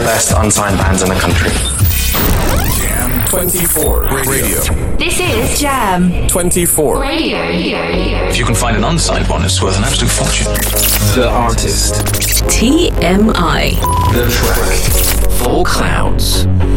best unsigned bands in the country. Jam 24 Radio. This is Jam 24 Radio. If you can find an unsigned one, it's worth an absolute fortune. The artist. TMI. The track. 4 Clouds.